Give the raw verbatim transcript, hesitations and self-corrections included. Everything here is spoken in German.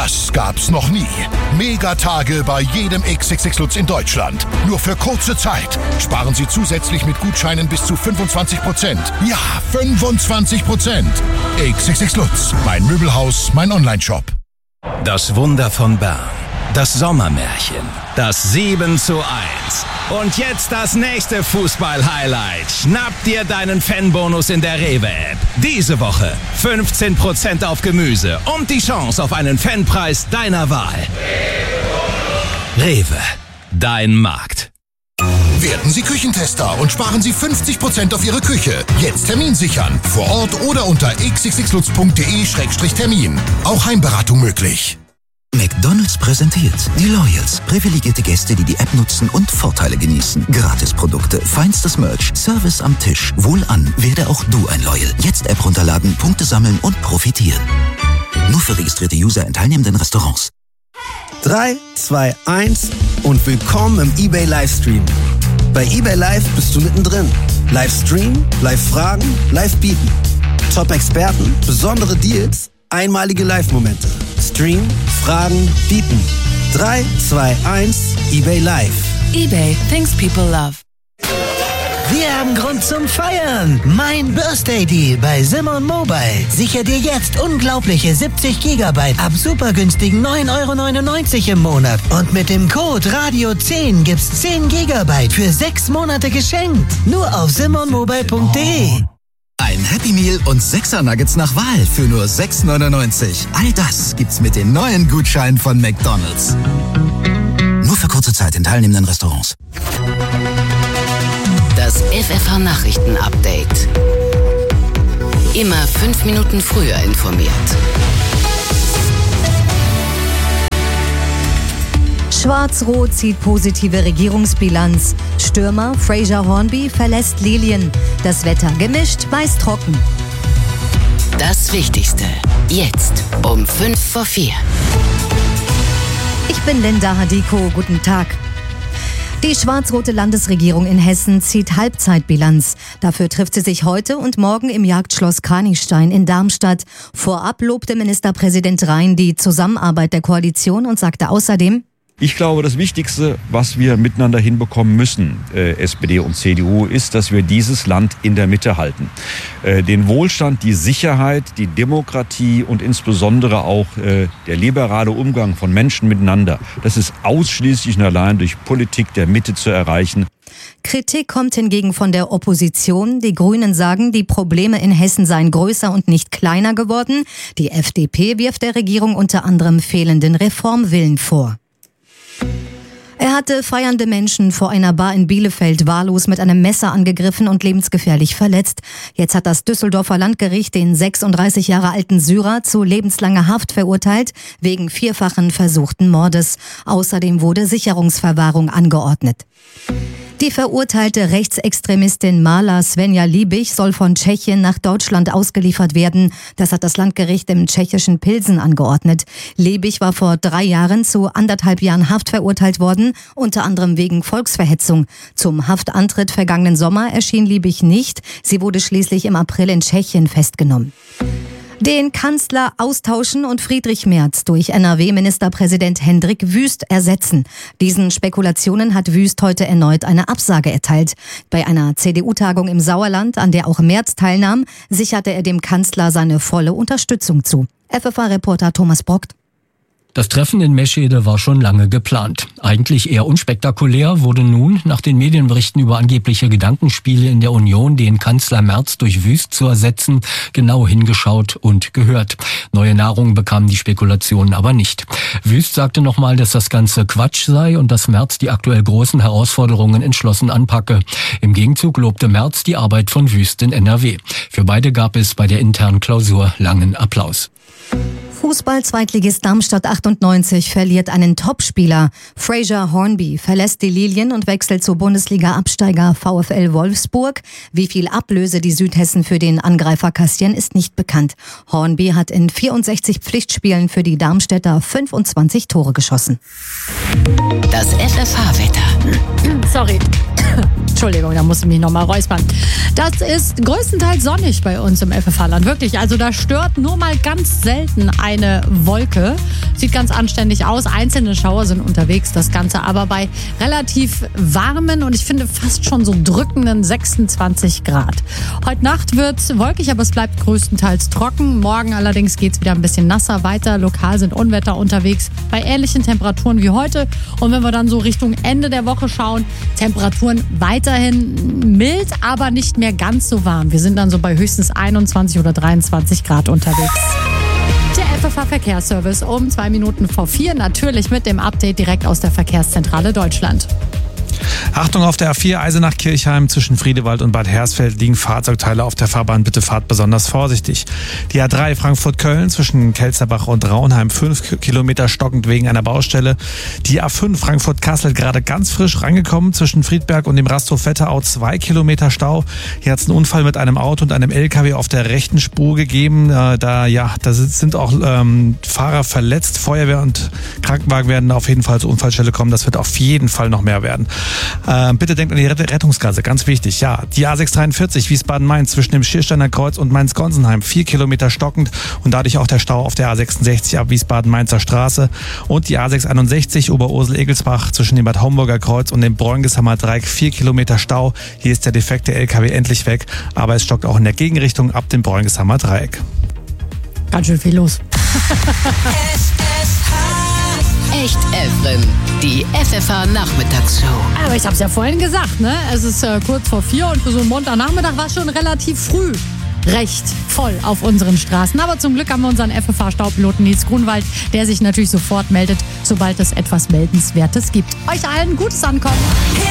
Das gab's noch nie. Megatage bei jedem X X X Lutz in Deutschland. Nur für kurze Zeit. Sparen Sie zusätzlich mit Gutscheinen bis zu fünfundzwanzig Prozent. Ja, fünfundzwanzig Prozent. X X X Lutz. Mein Möbelhaus, mein Onlineshop. Das Wunder von Bern. Das Sommermärchen. Das sieben zu eins. Und jetzt das nächste Fußball-Highlight. Schnapp dir deinen Fanbonus in der Rewe-App. Diese Woche fünfzehn Prozent auf Gemüse und die Chance auf einen Fanpreis deiner Wahl. Rewe, dein Markt. Werden Sie Küchentester und sparen Sie fünfzig Prozent auf Ihre Küche. Jetzt Termin sichern. Vor Ort oder unter x x x lutz punkt d e Schrägstrich Termin. Auch Heimberatung möglich. McDonald's präsentiert die Loyals. Privilegierte Gäste, die die App nutzen und Vorteile genießen. Gratisprodukte, feinstes Merch, Service am Tisch. Wohlan, werde auch du ein Loyal. Jetzt App runterladen, Punkte sammeln und profitieren. Nur für registrierte User in teilnehmenden Restaurants. drei, zwei, eins und willkommen im eBay Livestream. Bei eBay Live bist du mittendrin. Livestream, Live-Fragen, Live-Bieten. Top-Experten, besondere Deals, einmalige Live-Momente. Stream, Fragen, Bieten. drei, zwei, eins, eBay Live. eBay, things people love. Wir haben Grund zum Feiern. Mein Birthday Deal bei Simon Mobile. Sicher dir jetzt unglaubliche siebzig Gigabyte ab super günstigen neun Euro neunundneunzig im Monat. Und mit dem Code Radio zehn gibt's zehn Gigabyte für sechs Monate geschenkt. Nur auf simon mobile punkt d e. Ein Happy Meal und sechser Nuggets nach Wahl für nur sechs neunundneunzig. All das gibt's mit den neuen Gutscheinen von McDonald's. Nur für kurze Zeit in teilnehmenden Restaurants. Das F F H-Nachrichten-Update. Immer fünf Minuten früher informiert. Schwarz-Rot zieht positive Regierungsbilanz. Stürmer Fraser Hornby verlässt Lilien. Das Wetter gemischt, meist trocken. Das Wichtigste. Jetzt um fünf vor vier. Ich bin Linda Hadiko. Guten Tag. Die schwarz-rote Landesregierung in Hessen zieht Halbzeitbilanz. Dafür trifft sie sich heute und morgen im Jagdschloss Kranichstein in Darmstadt. Vorab lobte Ministerpräsident Rhein die Zusammenarbeit der Koalition und sagte außerdem: Ich glaube, das Wichtigste, was wir miteinander hinbekommen müssen, äh, S P D und C D U, ist, dass wir dieses Land in der Mitte halten. Äh, den Wohlstand, die Sicherheit, die Demokratie und insbesondere auch äh, der liberale Umgang von Menschen miteinander, das ist ausschließlich und allein durch Politik der Mitte zu erreichen. Kritik kommt hingegen von der Opposition. Die Grünen sagen, die Probleme in Hessen seien größer und nicht kleiner geworden. Die F D P wirft der Regierung unter anderem fehlenden Reformwillen vor. Er hatte feiernde Menschen vor einer Bar in Bielefeld wahllos mit einem Messer angegriffen und lebensgefährlich verletzt. Jetzt hat das Düsseldorfer Landgericht den sechsunddreißig Jahre alten Syrer zu lebenslanger Haft verurteilt, wegen vierfachen versuchten Mordes. Außerdem wurde Sicherungsverwahrung angeordnet. Die verurteilte Rechtsextremistin Mala Svenja Liebig soll von Tschechien nach Deutschland ausgeliefert werden. Das hat das Landgericht im tschechischen Pilsen angeordnet. Liebig war vor drei Jahren zu anderthalb Jahren Haft verurteilt worden, unter anderem wegen Volksverhetzung. Zum Haftantritt vergangenen Sommer erschien Liebig nicht. Sie wurde schließlich im April in Tschechien festgenommen. Den Kanzler austauschen und Friedrich Merz durch N R W-Ministerpräsident Hendrik Wüst ersetzen. Diesen Spekulationen hat Wüst heute erneut eine Absage erteilt. Bei einer C D U-Tagung im Sauerland, an der auch Merz teilnahm, sicherte er dem Kanzler seine volle Unterstützung zu. F F A-Reporter Thomas Brockt. Das Treffen in Meschede war schon lange geplant. Eigentlich eher unspektakulär wurde nun, nach den Medienberichten über angebliche Gedankenspiele in der Union, den Kanzler Merz durch Wüst zu ersetzen, genau hingeschaut und gehört. Neue Nahrung bekamen die Spekulationen aber nicht. Wüst sagte nochmal, dass das Ganze Quatsch sei und dass Merz die aktuell großen Herausforderungen entschlossen anpacke. Im Gegenzug lobte Merz die Arbeit von Wüst in N R W. Für beide gab es bei der internen Klausur langen Applaus. Fußball-Zweitligist Darmstadt achtundneunzig verliert einen Topspieler. Fraser Hornby verlässt die Lilien und wechselt zu Bundesliga-Absteiger VfL Wolfsburg. Wie viel Ablöse die Südhessen für den Angreifer kassieren, ist nicht bekannt. Hornby hat in vierundsechzig Pflichtspielen für die Darmstädter fünfundzwanzig Tore geschossen. Das F F H-Wetter. Sorry. Entschuldigung, da musste ich mich nochmal räuspern. Das ist größtenteils sonnig bei uns im F F H-Land. Wirklich, also da stört nur mal ganz selten eine Wolke. Sieht ganz anständig aus. Einzelne Schauer sind unterwegs. Das Ganze aber bei relativ warmen und ich finde fast schon so drückenden sechsundzwanzig Grad. Heute Nacht wird es wolkig, aber es bleibt größtenteils trocken. Morgen allerdings geht es wieder ein bisschen nasser weiter. Lokal sind Unwetter unterwegs bei ähnlichen Temperaturen wie heute. Und wenn wir dann so Richtung Ende der Woche schauen, Temperaturen weiterhin mild, aber nicht mehr ganz so warm. Wir sind dann so bei höchstens einundzwanzig oder dreiundzwanzig Grad unterwegs. Der F F H-Verkehrsservice um zwei Minuten vor vier. Natürlich mit dem Update direkt aus der Verkehrszentrale Deutschland. Achtung, auf der A vier Eisenach-Kirchheim zwischen Friedewald und Bad Hersfeld liegen Fahrzeugteile auf der Fahrbahn. Bitte fahrt besonders vorsichtig. Die A drei Frankfurt-Köln zwischen Kelsterbach und Raunheim fünf Kilometer stockend wegen einer Baustelle. Die A fünf Frankfurt-Kassel gerade ganz frisch reingekommen zwischen Friedberg und dem Rasthof-Wetterau zwei Kilometer Stau. Hier hat es einen Unfall mit einem Auto und einem L K W auf der rechten Spur gegeben. Äh, da ja, da sind auch ähm, Fahrer verletzt. Feuerwehr und Krankenwagen werden auf jeden Fall zur Unfallstelle kommen. Das wird auf jeden Fall noch mehr werden. Äh, bitte denkt an die Rettungsgasse, ganz wichtig. Ja, die A sechs dreiundvierzig Wiesbaden-Main zwischen dem Schiersteiner Kreuz und Mainz-Gonsenheim, vier Kilometer stockend und dadurch auch der Stau auf der A sechsundsechzig ab Wiesbaden-Mainzer Straße und die A sechs einundsechzig Oberursel-Egelsbach zwischen dem Bad Homburger Kreuz und dem Bräungeshammer Dreieck, vier Kilometer Stau. Hier ist der defekte L K W endlich weg, aber es stockt auch in der Gegenrichtung ab dem Bräungeshammer Dreieck. Ganz schön viel los. Echt Evren, die F F H-Nachmittagsshow. Aber ich hab's ja vorhin gesagt, ne? Es ist äh, kurz vor vier und für so einen Montagnachmittag war es schon relativ früh recht voll auf unseren Straßen. Aber zum Glück haben wir unseren F F H-Staupiloten Nils Grunwald, der sich natürlich sofort meldet, sobald es etwas Meldenswertes gibt. Euch allen gutes Ankommen.